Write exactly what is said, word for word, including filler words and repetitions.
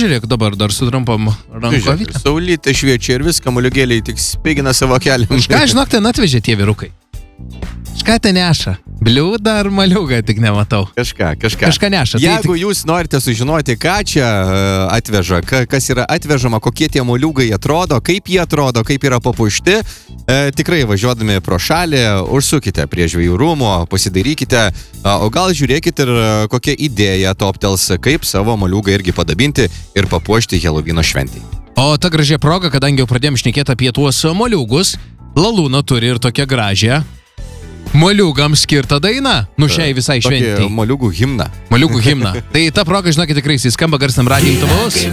žiūrėk, dabar dar su trumpam rankovytėm. Saulytė šviečia ir viską, moliugėliai tik spigina savo kelią. Ką, žinok, ten atvežė tie vyrukai. Ką ten neša? Bliūdą ar maliugą, tik nematau. Kažką, kažką. Kažką neša. Jeigu tai tik... jūs norite sužinoti, ką čia atveža, kas yra atvežama, kokie tie moliugai atrodo, kaip jie atrodo, kaip yra papuošti, e, tikrai važiuodami pro šalį, užsukite prie žvejų rūmų, pasidarykite, o gal žiūrėkite ir kokia idėja toptels, kaip savo moliugą irgi padabinti ir papuošti Helovino šventį. O ta gražia proga, kadangi jau pradėjom šnekėti apie tuos moliugus, Lalūna turi ir tokią gražią moliugams skirtą dainą, nu šiai visai šventei. Tokį moliugų himną. Moliugų himną. Tai ta proga, žinokit, tikrai jis skamba garsam radijo imtuvus.